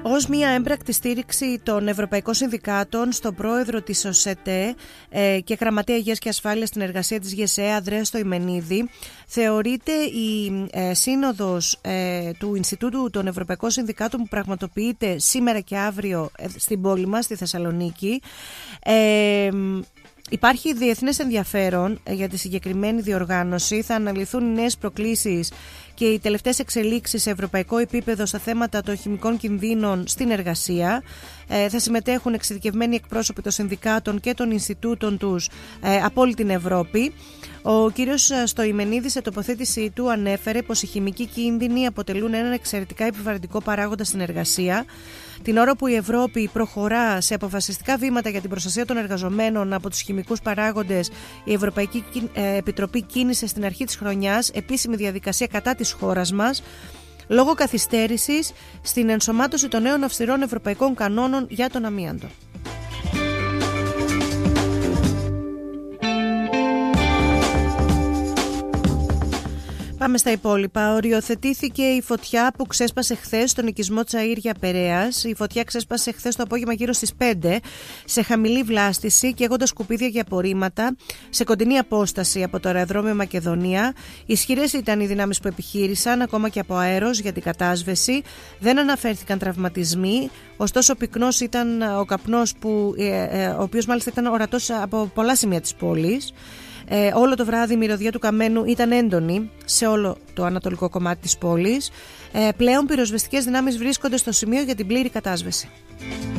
ως μια έμπρακτη στήριξη των Ευρωπαϊκών Συνδικάτων στον πρόεδρο της ΟΣΕΤΕ και γραμματέα Υγείας και Ασφάλειας στην εργασία της ΓΕΣΕ, Ανδρέα Στοημενίδη, θεωρείται η σύνοδος του Ινστιτούτου των Ευρωπαϊκών Συνδικάτων που πραγματοποιείται σήμερα και αύριο στην πόλη μας, στη Θεσσαλονίκη. Υπάρχει διεθνές ενδιαφέρον για τη συγκεκριμένη διοργάνωση. Θα αναλυθούν οι νέες προκλήσεις και οι τελευταίες εξελίξεις σε ευρωπαϊκό επίπεδο στα θέματα των χημικών κινδύνων στην εργασία. Θα συμμετέχουν εξειδικευμένοι εκπρόσωποι των συνδικάτων και των Ινστιτούτων τους από όλη την Ευρώπη. Ο κύριος Στοημενίδης σε τοποθέτησή του ανέφερε πως οι χημικοί κίνδυνοι αποτελούν έναν εξαιρετικά επιβαρυντικό παράγοντα στην εργασία. Την ώρα που η Ευρώπη προχωρά σε αποφασιστικά βήματα για την προστασία των εργαζομένων από τους χημικούς παράγοντες, η Ευρωπαϊκή Επιτροπή κίνησε στην αρχή της χρονιάς επίσημη διαδικασία κατά της χώρας μας, λόγω καθυστέρησης στην ενσωμάτωση των νέων αυστηρών ευρωπαϊκών κανόνων για τον αμίαντο. Πάμε στα υπόλοιπα. Οριοθετήθηκε η φωτιά που ξέσπασε χθες στον οικισμό Τσαΐρια Περέας. Η φωτιά ξέσπασε χθες το απόγευμα γύρω στις 5 σε χαμηλή βλάστηση και έχοντας σκουπίδια και απορρίμματα σε κοντινή απόσταση από το αεροδρόμιο Μακεδονία. Ισχυρές ήταν οι δυνάμεις που επιχείρησαν, ακόμα και από αέρος, για την κατάσβεση. Δεν αναφέρθηκαν τραυματισμοί. Ωστόσο, πυκνός ήταν ο καπνός, ο οποίος μάλιστα ήταν ορατός από πολλά σημεία της πόλης. Όλο το βράδυ η μυρωδιά του καμένου ήταν έντονη σε όλο το ανατολικό κομμάτι της πόλης. Πλέον πυροσβεστικές δυνάμεις βρίσκονται στο σημείο για την πλήρη κατάσβεση.